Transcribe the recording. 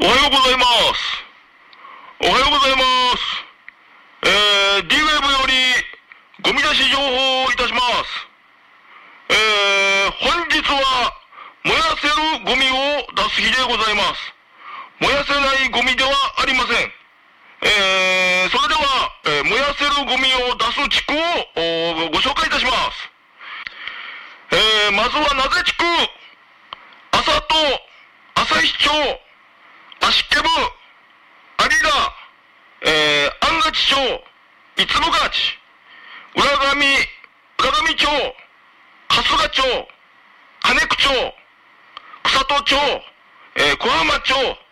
おはようございます。おはようございます。D ウェブよりゴミ出し情報をいたします。本日は燃やせるゴミを出す日でございます。燃やせないゴミではありません。それでは、燃やせるゴミを出す地区をご紹介いたします。まずは名瀬地区、朝と旭町、足毛部、有田、安勝町、五つ勝ち、浦上町、春日町、金久町、草戸町、小浜町、